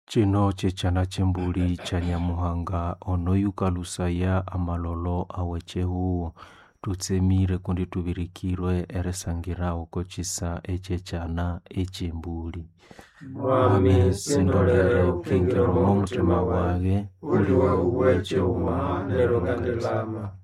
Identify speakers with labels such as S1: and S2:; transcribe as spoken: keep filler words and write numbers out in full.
S1: Chino chechana chembuli cha Nyamuhanga ono yukalusaya amalolo awechehuo tutsemire kundi tubirikirwe eresangira uko chisa echechana echembuli. Mwami sindolere ukingiro mu mutima wage uli wa uweche uma nero kandelama